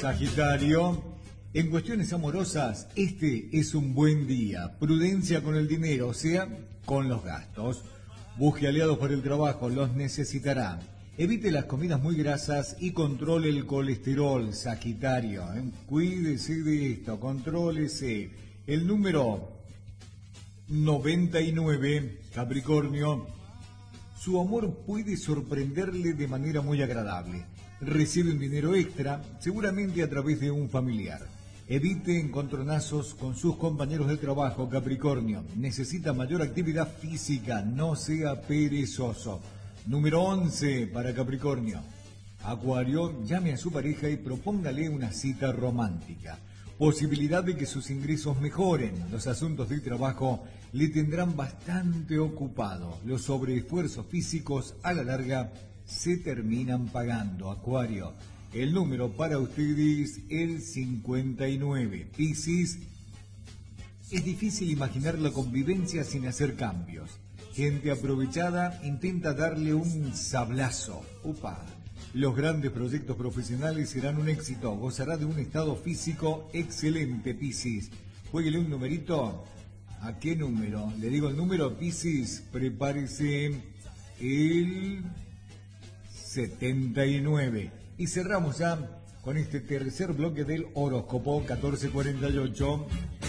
Sagitario, en cuestiones amorosas, este es un buen día. Prudencia con el dinero, o sea, con los gastos. Busque aliados para el trabajo, los necesitará. Evite las comidas muy grasas y controle el colesterol, Sagitario. Cuídese de esto, contrólese. El número 99, Capricornio. Su amor puede sorprenderle de manera muy agradable. Recibe un dinero extra, seguramente a través de un familiar. Evite encontronazos con sus compañeros de trabajo, Capricornio. Necesita mayor actividad física, no sea perezoso. Número 11 para Capricornio. Acuario, llame a su pareja y propóngale una cita romántica. Posibilidad de que sus ingresos mejoren. Los asuntos de trabajo le tendrán bastante ocupado. Los sobreesfuerzos físicos a la larga se terminan pagando, Acuario. El número para ustedes, el 59. Piscis, es difícil imaginar la convivencia sin hacer cambios. Gente aprovechada intenta darle un sablazo. Upa. Los grandes proyectos profesionales serán un éxito. Gozará de un estado físico excelente, Piscis. Jueguele un numerito. ¿A qué número? Le digo el número, Piscis. Prepárese el 79. Y cerramos ya con este tercer bloque del horóscopo 1448.